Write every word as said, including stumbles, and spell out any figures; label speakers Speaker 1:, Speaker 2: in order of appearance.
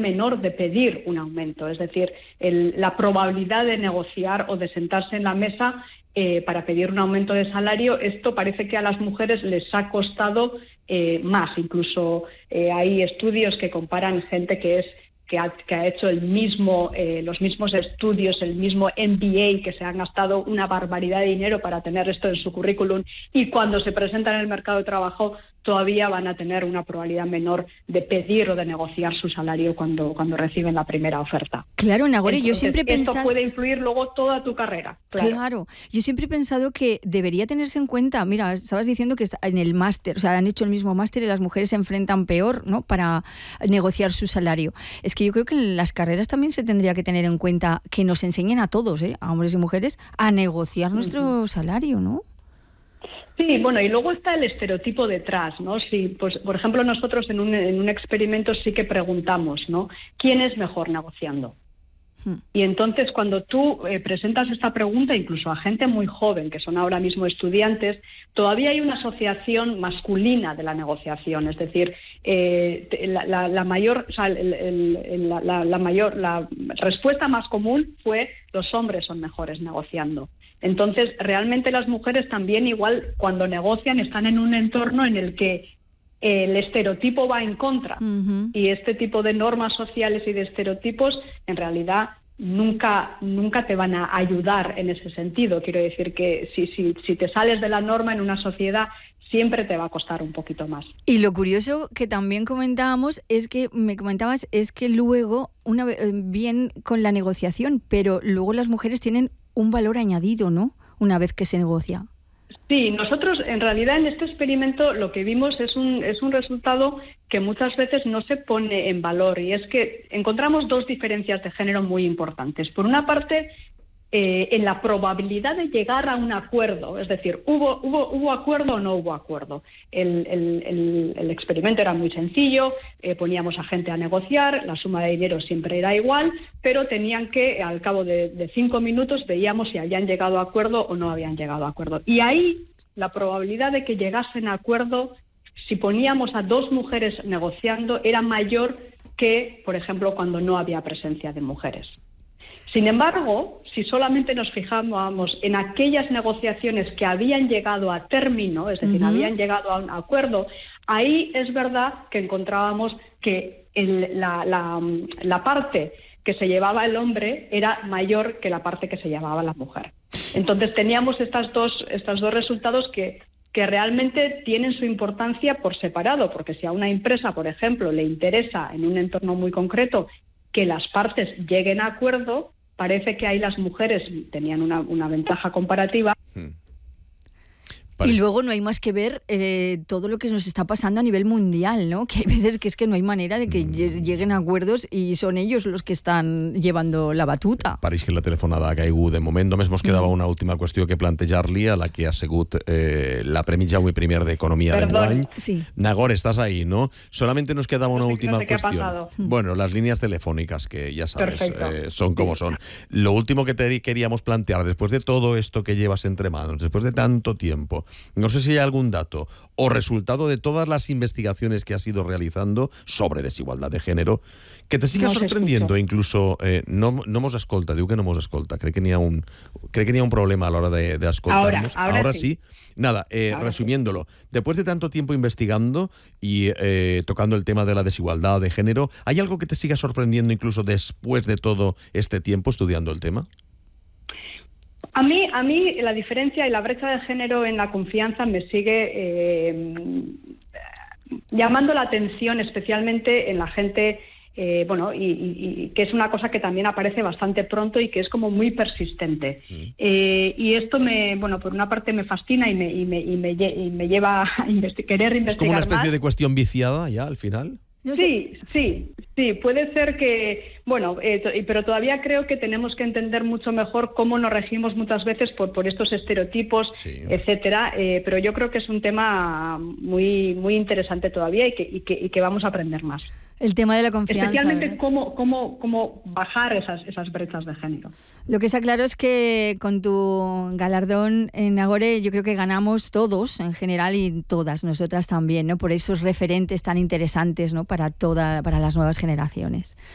Speaker 1: menor de pedir un aumento. Es decir, el, la probabilidad de negociar o de sentarse en la mesa eh, para pedir un aumento de salario, esto parece que a las mujeres les ha costado eh, más. Incluso eh, hay estudios que comparan gente que es que ha, que ha hecho el mismo, eh, los mismos estudios, el mismo M B A, que se han gastado una barbaridad de dinero para tener esto en su currículum, y cuando se presentan en el mercado de trabajo todavía van a tener una probabilidad menor de pedir o de negociar su salario cuando, cuando reciben la primera oferta.
Speaker 2: Claro, Nagore, yo siempre he pensado...
Speaker 1: Esto puede influir luego toda tu carrera. Claro.
Speaker 2: claro, yo siempre he pensado que debería tenerse en cuenta, mira, estabas diciendo que en el máster, o sea, han hecho el mismo máster y las mujeres se enfrentan peor, ¿no?, para negociar su salario. Es que yo creo que en las carreras también se tendría que tener en cuenta que nos enseñen a todos, ¿eh?, a hombres y mujeres, a negociar nuestro uh-huh. salario, ¿no?
Speaker 1: Sí, bueno, y luego está el estereotipo detrás, ¿no? Si, pues, por ejemplo, nosotros en un, en un experimento sí que preguntamos, ¿no?, ¿quién es mejor negociando? Hmm. Y entonces cuando tú eh, presentas esta pregunta, incluso a gente muy joven, que son ahora mismo estudiantes, todavía hay una asociación masculina de la negociación, es decir, eh, la, la, la mayor, o sea, el, el, el, la, la mayor, la respuesta más común fue los hombres son mejores negociando. Entonces, realmente las mujeres también, igual, cuando negocian, están en un entorno en el que el estereotipo va en contra. Uh-huh. Y este tipo de normas sociales y de estereotipos, en realidad, nunca, nunca te van a ayudar en ese sentido. Quiero decir que si, si, si te sales de la norma en una sociedad, siempre te va a costar un poquito más.
Speaker 2: Y lo curioso que también comentábamos es que, me comentabas, es que luego, una vez, bien con la negociación, pero luego las mujeres tienen un valor añadido, ¿no?, una vez que se negocia.
Speaker 1: Sí, nosotros en realidad en este experimento lo que vimos es un, es un resultado que muchas veces no se pone en valor, y es que encontramos dos diferencias de género muy importantes. Por una parte, eh, en la probabilidad de llegar a un acuerdo, es decir, ¿hubo, hubo, hubo acuerdo o no hubo acuerdo? El, el, el, el experimento era muy sencillo, eh, poníamos a gente a negociar, la suma de dinero siempre era igual, pero tenían que, al cabo de, de cinco minutos, veíamos si habían llegado a acuerdo o no habían llegado a acuerdo. Y ahí la probabilidad de que llegasen a acuerdo, si poníamos a dos mujeres negociando, era mayor que, por ejemplo, cuando no había presencia de mujeres. Sin embargo, si solamente nos fijábamos en aquellas negociaciones que habían llegado a término, es decir, uh-huh. habían llegado a un acuerdo, ahí es verdad que encontrábamos que el, la, la, la parte que se llevaba el hombre era mayor que la parte que se llevaba la mujer. Entonces teníamos estas dos, estos dos resultados que, que realmente tienen su importancia por separado, porque si a una empresa, por ejemplo, le interesa en un entorno muy concreto que las partes lleguen a acuerdo, parece que ahí las mujeres tenían una, una ventaja comparativa. Hmm.
Speaker 2: Y luego no hay más que ver eh, todo lo que nos está pasando a nivel mundial, ¿no? Que hay veces que es que no hay manera de que mm. lleguen a acuerdos y son ellos los que estan llevando la batuta.
Speaker 3: Pareix que la telefonada ha caigut. De moment només mos quedava una última qüestió que plantejar-li, a la que ha sigut eh, la Premi Jaume I d'Economia d'enguany.
Speaker 2: Sí.
Speaker 3: Nagore, estás ahí, ¿no? Solamente nos quedaba una
Speaker 1: no sé,
Speaker 3: última
Speaker 1: no sé
Speaker 3: cuestión. Bueno, las líneas telefónicas, que ya sabes, eh, son como son. Lo último que te queríamos plantear, después de todo esto que llevas entre manos, después de tanto tiempo, no sé si hay algún dato o resultado de todas las investigaciones que has ido realizando sobre desigualdad de género que te siga no sorprendiendo, incluso eh, no, no mos escolta, diu que no mos escolta, crec que n'hi ha un, crec que n'hi ha un problema a l'hora de, de escoltarnos.
Speaker 1: Ahora, ahora,
Speaker 3: ahora
Speaker 1: sí.
Speaker 3: sí. Nada, eh, ahora resumiéndolo, sí. Después de tanto tiempo investigando y eh, tocando el tema de la desigualdad de género, ¿hay algo que te siga sorprendiendo incluso después de todo este tiempo estudiando el tema?
Speaker 1: A mí, a mí la diferencia y la brecha de género en la confianza me sigue eh, llamando la atención, especialmente en la gente, eh, bueno, y, y, y que es una cosa que también aparece bastante pronto y que es como muy persistente. Sí. Eh, y esto me, bueno, por una parte me fascina y me, y me, y me, y me lleva a investi- querer investigar más.
Speaker 3: ¿Es como una especie más. de cuestión viciada ya al final?
Speaker 1: No sé. Sí, sí, sí, puede ser que, bueno, eh, to- pero todavía creo que tenemos que entender mucho mejor cómo nos regimos muchas veces por, por estos estereotipos, sí. etcétera, eh, pero yo creo que es un tema muy, muy interesante todavía y que, y, que, y que vamos a aprender más.
Speaker 2: El tema de la confianza.
Speaker 1: Especialmente cómo, cómo, cómo bajar esas, esas brechas de género.
Speaker 2: Lo que está claro es que con tu galardón en Nagore yo creo que ganamos todos en general y todas, nosotras también, ¿no? Por esos referentes tan interesantes, ¿no? Para toda, para las nuevas generaciones.